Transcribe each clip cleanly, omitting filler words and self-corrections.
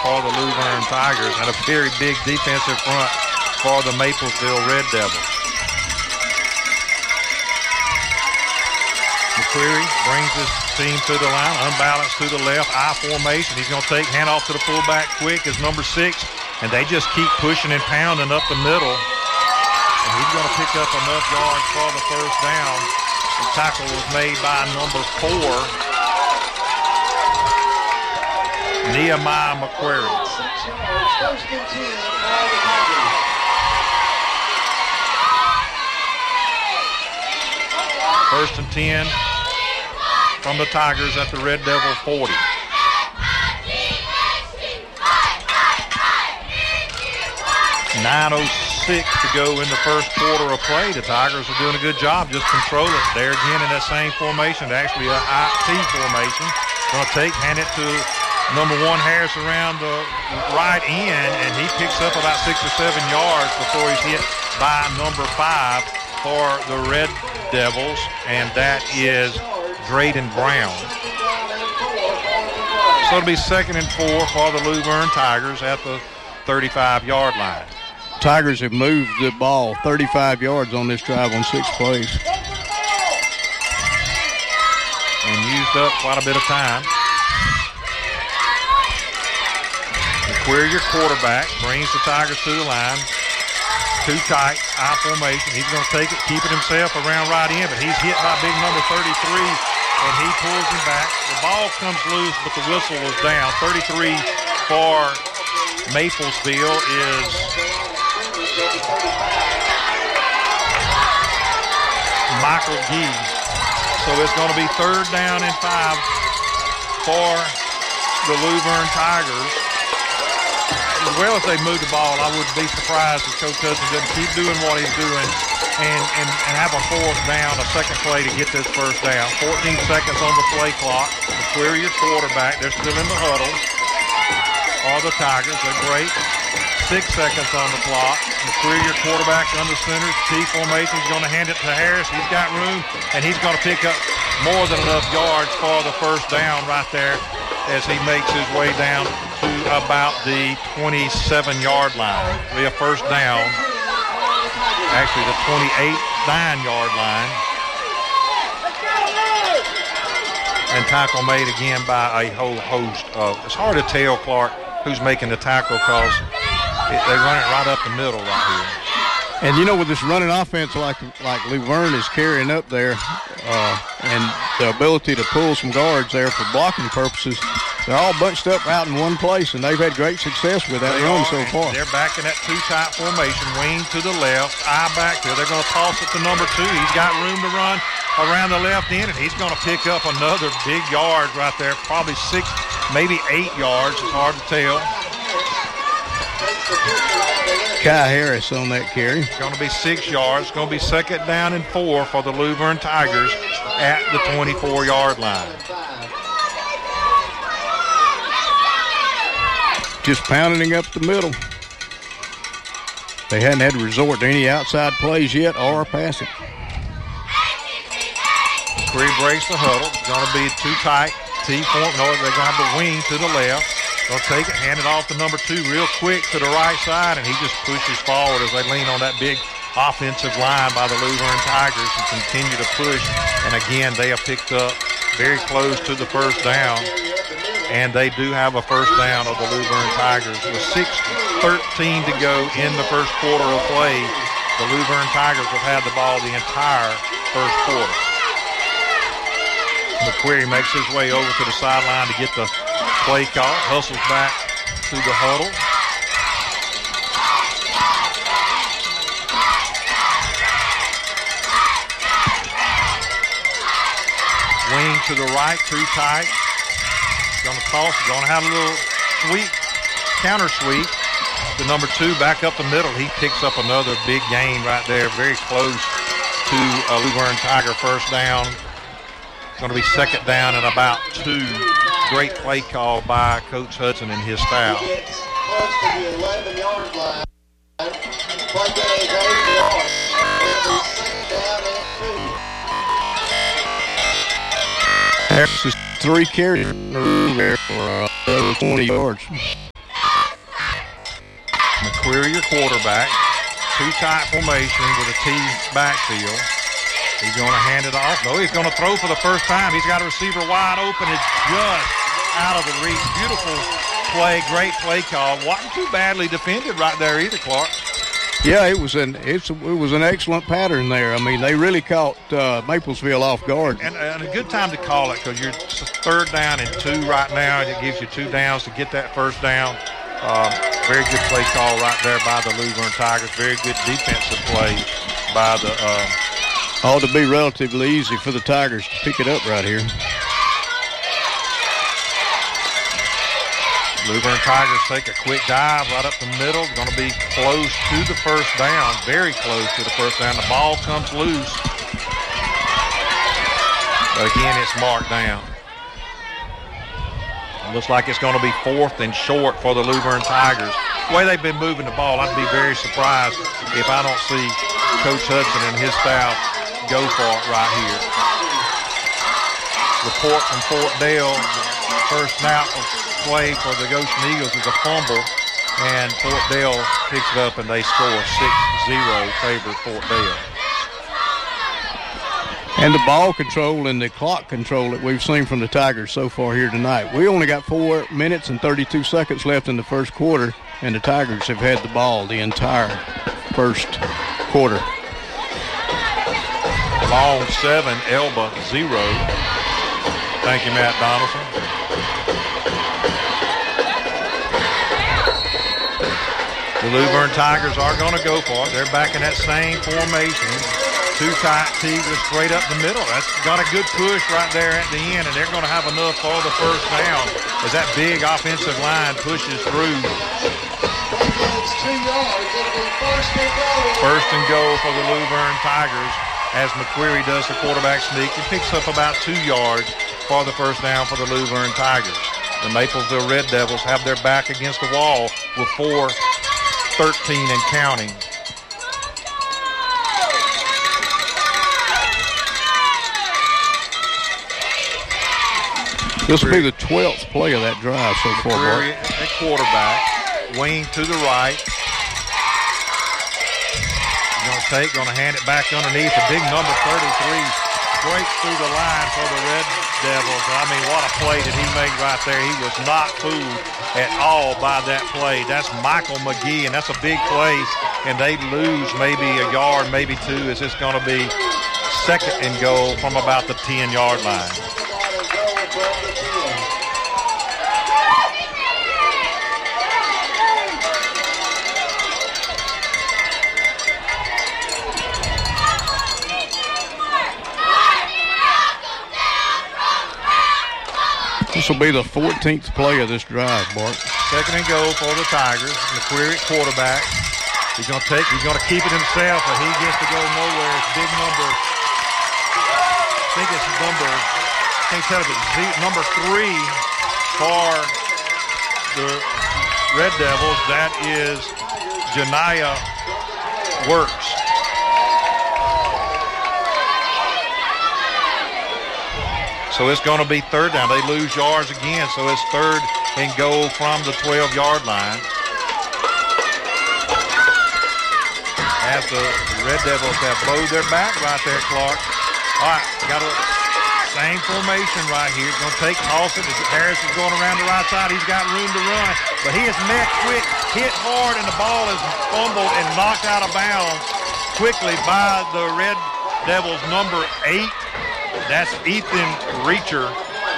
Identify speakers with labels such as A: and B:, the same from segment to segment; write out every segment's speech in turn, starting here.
A: for the Luverne Tigers and a very big defensive front for the Maplesville Red Devils. McQuarrie brings his team to the line, unbalanced to the left, I formation. He's going to take handoff to the fullback quick as number 6, and they just keep pushing and pounding up the middle. And he's going to pick up enough yards for the first down. The tackle was made by number 4, Nehemiah McQuarrie. First and 10 from the Tigers at the Red Devil 40. .906 to go in the first quarter of play. The Tigers are doing a good job just controlling it. There again in that same formation, actually a IT formation. Going to hand it to number 1 Harris around the right end, and he picks up about 6 or 7 yards before he's hit by number 5 for the Red Devils, and that is Drayden Brown. So it'll be 2nd and 4 for the Luverne Tigers at the 35-yard line.
B: Tigers have moved the ball 35 yards on this drive on 6 plays.
A: And used up quite a bit of time. McQuarrie, your quarterback, brings the Tigers to the line. 2 tight, I formation. He's going to take it, keep it himself around right in, but he's hit by big number 33, and he pulls him back. The ball comes loose, but the whistle is down. 33 for Maplesville is Michael Gee. So it's going to be 3rd down and 5 for the Luverne Tigers. As well as they move the ball, I wouldn't be surprised if Coach Hudson doesn't keep doing what he's doing and have a 4th down, a second play to get this first down. 14 seconds on the play clock. McQuarrie, your quarterback. They're still in the huddle. All the Tigers, they're great. 6 seconds on the clock. McQuarrie, your quarterback, under center. T formation. He's going to hand it to Harris. He's got room, and he's going to pick up more than enough yards for the first down right there as he makes his way down to about the 27-yard line. It'll be a first down. Actually, the 29-yard line. And tackle made again by a whole host of. It's hard to tell, Clark, who's making the tackle because they run it right up the middle right here.
B: And, you know, with this running offense like Luverne is carrying up there and the ability to pull some guards there for blocking purposes, they're all bunched up out in one place, and they've had great success with that run so far.
A: They're back in that 2-tight formation, wing to the left, eye backfield. They're going to toss it to number 2. He's got room to run around the left end, and he's going to pick up another big yard right there, probably 6, maybe 8 yards. It's hard to tell.
B: Kai Harris on that carry.
A: It's going to be 6 yards. It's going to be 2nd down and 4 for the Luverne Tigers at the 24-yard line.
B: Just pounding up the middle. They hadn't had to resort to any outside plays yet or passing.
A: McQuarrie breaks the huddle. It's going to be too tight. T-form. No, they're going to have the wing to the left. They'll take it, hand it off to number 2 real quick to the right side, and he just pushes forward as they lean on that big offensive line by the Luverne Tigers and continue to push. And again, they have picked up very close to the first down. And they do have a first down of the Luverne Tigers. With 6:13 to go in the first quarter of play, the Luverne Tigers have had the ball the entire first quarter. McQuarrie makes his way over to the sideline to get the play call. Hustles back to the huddle. Wing to the right, too tight. Going to toss, going to have a little sweep, counter sweep. The number 2 back up the middle. He picks up another big gain right there, very close to a Luverne Tiger first down. It's going to be 2nd down and about 2. Great play call by Coach Hudson and his staff.
C: Close to the 11-yard line. Play game is 8 yards. Down and 2.
B: Harris is 3 carries there for 20 yards.
A: McQuarrie, your quarterback. Two-tight formation with a T backfield. He's going to hand it off. No, he's going to throw for the first time. He's got a receiver wide open. It's just out of the reach. Beautiful play, great play call. Wasn't too badly defended right there either, Clark.
B: Yeah, it was an excellent pattern there. I mean, they really caught Maplesville off guard.
A: And a good time to call it because you're third down and 2 right now, and it gives you 2 downs to get that first down. Very good play call right there by the Luverne Tigers. Very good defensive play by the
B: ought to be relatively easy for the Tigers to pick it up right here.
A: Luverne Tigers take a quick dive right up the middle. Going to be close to the first down, very close to the first down. The ball comes loose. But again, it's marked down. It looks like it's going to be 4th and short for the Luverne Tigers. The way they've been moving the ball, I'd be very surprised if I don't see Coach Hudson and his staff go for it right here. Report from Fort Dale. First snap of play for the Goshen Eagles is a fumble, and Fort Dale picks it up and they score 6-0, favor Fort Dale.
B: And the ball control and the clock control that we've seen from the Tigers so far here tonight. We only got 4 minutes and 32 seconds left in the first quarter, and the Tigers have had the ball the entire first quarter.
A: Long 7, Elba 0. Thank you, Matt Donaldson. The Luverne Tigers are going to go for it. They're back in that same formation. 2 tight Tigers straight up the middle. That's got a good push right there at the end, and they're going to have enough for the first down as that big offensive line pushes through.
C: It's 2 yards. It'll be
A: First and goal for the Luverne Tigers as McQuarrie does the quarterback sneak and picks up about 2 yards for the first down for the Luverne Tigers. The Maplesville Red Devils have their back against the wall with 4-13 and counting.
B: This will be the 12th play of that drive so far, Bart.
A: At quarterback. Wayne to the right. He's going to hand it back underneath. The big number 33 breaks through the line for the Red Devils. I mean, what a play did he make right there. He was not fooled at all by that play. That's Michael McGee, and that's a big play, and they lose maybe a yard, maybe 2, as it's going to be second and goal from about the 10-yard line.
B: This will be the 14th play of this drive, Bart.
A: Second and goal for the Tigers. McQuarrie at quarterback. He's going to keep it himself, but he gets to go nowhere. It's big number. I think it's can't tell if it's number 3 for the Red Devils. That is Janiyah Works. So it's going to be third down. They lose yards again, so it's third and goal from the 12-yard line. As the Red Devils have bowed their back right there, Clark. All right, got a same formation right here. Going to take Dawson. Harris is going around the right side. He's got room to run, but he is met quick, hit hard, and the ball is fumbled and knocked out of bounds quickly by the Red Devils number 8. That's Ethan Rencher.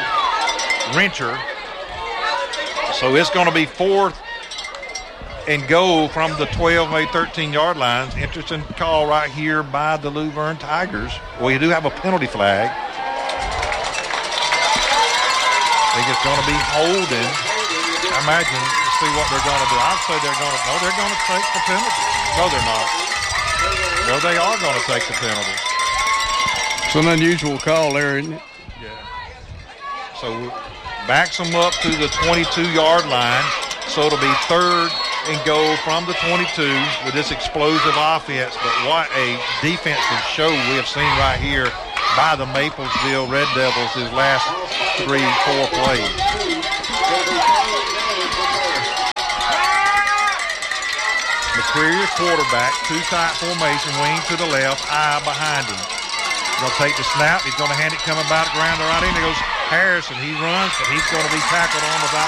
A: So it's going to be fourth and goal from the 12, maybe 13-yard lines. Interesting call right here by the Luverne Tigers. Well, you do have a penalty flag. I think it's going to be holding. I imagine, let's see what they're going to do. I'd say they're going to take the penalty. No, they're not. No, they are going to take the penalty.
B: It's an unusual call there, isn't it?
A: Yeah. So backs them up to the 22-yard line. So it'll be third and goal from the 22 with this explosive offense. But what a defensive show we have seen right here by the Maplesville Red Devils his last 3-4 plays. to clear your quarterback. Two tight formation, wing to the left, eye behind him. He'll take the snap. He's going to hand it coming back around the right end. There goes Harrison. He runs, but he's going to be tackled on without